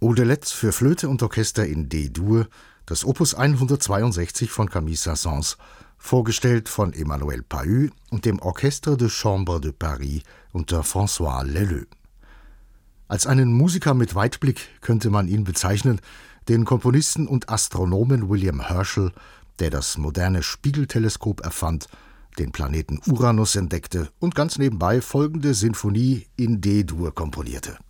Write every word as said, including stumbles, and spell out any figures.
Audelette für Flöte und Orchester in D-Dur, das Opus hundertzweiundsechzig von Camille Saint-Saëns, vorgestellt von Emmanuel Pahud und dem Orchestre de Chambre de Paris unter François Leleux. Als einen Musiker mit Weitblick könnte man ihn bezeichnen, den Komponisten und Astronomen William Herschel, der das moderne Spiegelteleskop erfand, den Planeten Uranus entdeckte und ganz nebenbei folgende Sinfonie in D-Dur komponierte.